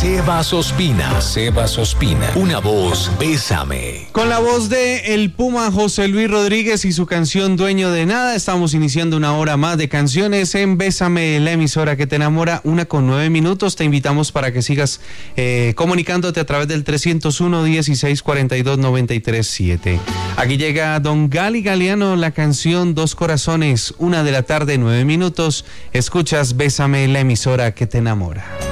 Sebas Ospina. Una voz, Bésame. Con la voz de el Puma José Luis Rodríguez y su canción Dueño de Nada, estamos iniciando una hora más de canciones en Bésame, la emisora que te enamora, 1:09. Te invitamos para que sigas comunicándote a través del 301-1642-937. Aquí llega Don Gali Galeano, la canción Dos Corazones, 1:09 PM. Escuchas Bésame, la emisora que te enamora.